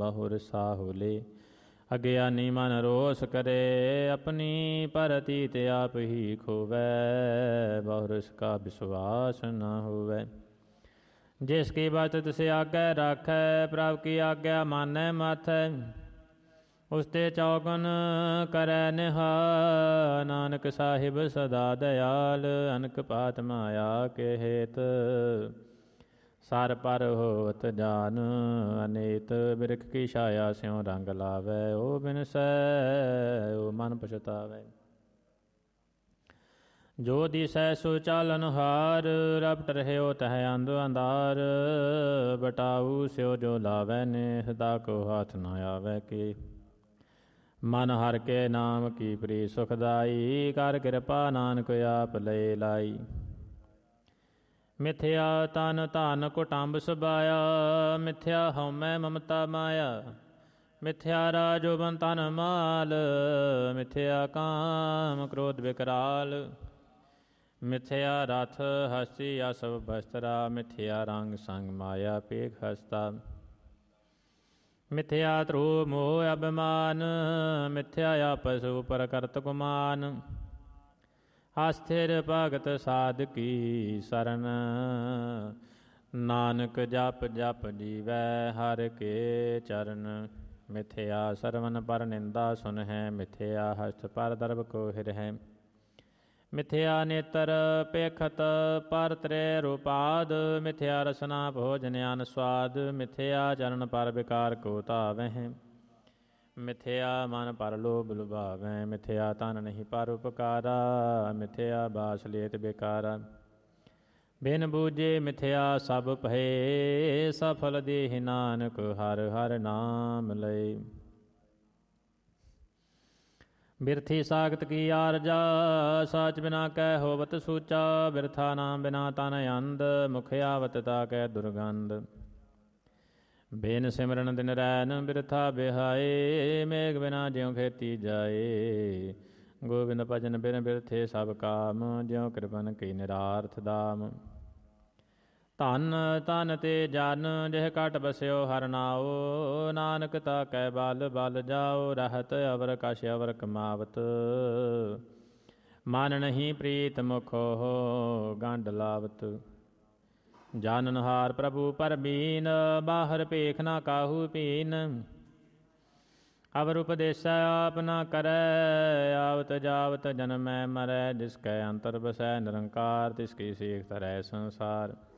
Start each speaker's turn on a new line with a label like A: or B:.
A: ਬਹੁਰ ਸਾਹੁਲੇ। ਅਗਿਆਨੀ ਮਨ ਰੋਸ ਕਰੇ, ਆਪਣੀ ਪਰਤੀਤ ਆਪ ਹੀ ਖੋਵੈ। ਬਹੁਰਸ ਕਾ ਵਿਸ਼ਵਾਸ ਨ ਹੋਵੈ। ਜਿਸ ਕੀ ਬਾਤ ਤਿਸ ਆਗੈ ਰਾਖੈ, ਪ੍ਰਭ ਕੀ ਆਗਿਆ ਮਾਨੈ ਮਾਥੈ। ਉਸ ਤੇ ਚੌਗਨ ਕਰੈ ਨਿਹਾਲ, ਨਾਨਕ ਸਾਹਿਬ ਸਦਾ ਦਇਆਲ। ਅਨਕ ਪਾਤ ਮਾਇਆ ਕੇ ਹੇਤ, ਸਰ ਪਰ ਹੋਵਤ ਜਾਨ ਅਨੇਤ। ਬਿਰਖ ਕੀ ਛਾਇਆ ਸਿਉ ਰੰਗ ਲਾਵੈ, ਓ ਬਿਨਸੈ ਓ ਮਨ ਪਛਤਾਵੈ। ਜੋ ਦਿਸੈ ਸੋ ਚਾਲਨ ਹਾਰ, ਰਪਟ ਰਹਿਓ ਤਹ ਅੰਧ ਅੰਧਾਰ। ਬਟਾਊ ਸਿਓ ਜੋ ਲਾਵੈ ਨੇਹ, ਤਾ ਕੋ ਹਾਥ ਨ ਆਵੈ ਕੇ। ਮਨ ਹਰਿ ਕੇ ਨਾਮ ਕੀ ਪ੍ਰੀ ਸੁਖਦਾਈ, ਕਰ ਕਿਰਪਾ ਨਾਨਕ ਆਪ ਲਏ ਲਾਈ। ਮਿਥਿਆ ਤਨ ਧਨ ਕੁਟੰਬ ਸਬਾਇਆ, ਮਿਥਿਆ ਹਉਮੈ ਮਮਤਾ ਮਾਇਆ। ਮਿਥਿਆ ਰਾਜੋਬਨ ਤਨ ਮਾਲ, ਮਿਥਿਆ ਕਾਮ ਕ੍ਰੋਧ ਵਿਕਰਾਲ। ਮਿਥਿਆ ਰਥ ਹਸਤੀ ਅਸਵ ਬਸਤਰਾ, ਮਿਥਿਆ ਰੰਗ ਸੰਗ ਮਾਇਆ ਪੇਖ ਹਸਤਾ। ਮਿਥਿਆ ਧਰੂ ਮੋਹ ਅਭਿਮਾਨ, ਮਿਥਿਆ ਆਪਸ ਉਪਰ ਕਰਤ ਗੁਮਾਨ। ਅਸਥਿਰ ਭਗਤ ਸਾਧਕੀ ਸਰਨ, ਨਾਨਕ ਜਪ ਜਪ ਜੀਵੈ ਹਰਿ ਕੇ ਚਰਨ। ਮਿਥਿਆ ਸਰਵਨ ਪਰ ਨਿੰਦਾ ਸੁਨਹਿ, ਮਿਥਿਆ ਹਸਤ ਪਰ ਦਰਬ ਕੋ ਹਿਰਹਿ। ਮਿਥਿਆ ਨੇਤਰ ਪੇਖਤ ਪਰ ਤ੍ਰੈ ਰੂਪਾਦ, ਮਿਥਿਆ ਰਸਨਾ ਭੋਜਨ ਅਨ ਸਵਾਦ। ਮਿਥਿਆ ਚਰਨ ਪਰ ਵਿਕਾਰ ਕੋ ਧਾਵਹਿ, ਮਿਥਿਆ ਮਨ ਪਰ ਲੋਭ ਲੁਭਾਵੈ। ਮਿਥਿਆ ਤਨ ਨਹੀਂ ਪਰ ਉਪਕਾਰਾ, ਮਿਥਿਆ ਬਾਸ ਲੇਤ ਬੇਕਾਰਾ। ਬਿਨ ਬੂਝੇ ਮਿਥਿਆ ਸਭ ਭਏ, ਸਫਲ ਦੇਹ ਨਾਨਕ ਹਰਿ ਹਰਿ ਨਾਮ ਲਏ। ਬਿਰਥੀ ਸਾਖਤ ਕੀ ਆਰਜਾ, ਸਾਚ ਬਿਨਾ ਕੈ ਹੋਵਤ ਸੂਚਾ। ਬਿਰਥਾ ਨਾਮ ਬਿਨਾ ਤਨ ਅੰਧ, ਮੁਖ ਆਵਤ ਤਾ ਕੈ ਦੁਰਗੰਧ। ਬਿਨ ਸਿਮਰਨ ਦਿਨ ਰੈਨ ਬਿਰਥਾ ਬਿਹਾਏ, ਮੇਘ ਬਿਨਾ ਜਿਉ ਖੇਤੀ ਜਾਏ। ਗੋਬਿੰਦ ਭਜਨ ਬਿਨ ਬਿਰਥੇ ਸਭ ਕਾਮ, ਜਿਉ ਕਿਰਪਨ ਕੀ ਨਿਰਾਰਥ ਦਾਮ। ਧਨ ਤਨ ਤੇ ਜਨ ਜਿਹ ਘਟ ਬਸਿਓ ਹਰਿ ਨਾਉ, ਨਾਨਕ ਤਾ ਕੈ ਬਲ ਬਲ ਜਾਉ। ਰਹਤ ਅਵਰ ਕਛ ਅਵਰ ਕਮਾਵਤ, ਮਨ ਨਹੀਂ ਪ੍ਰੀਤ ਮੁਖੋ ਗੰਢ ਲਾਵਤ। ਜਾਨਨਹਾਰ ਪ੍ਰਭੂ ਪਰਬੀਨ, ਬਾਹਰ ਭੇਖ ਨਾ ਕਾਹੂ ਪੀਨ। ਅਵਰ ਉਪਦੇਸੈ ਆਪ ਨਾ ਕਰੈ, ਆਵਤ ਜਾਵਤ ਜਨਮੈ ਮਰੈ। ਜਿਸ ਕੈ ਅੰਤਰ ਬਸੈ ਨਿਰੰਕਾਰ, ਤਿਸ ਕੀ ਸੀਖ ਤਰੈ ਸੰਸਾਰ।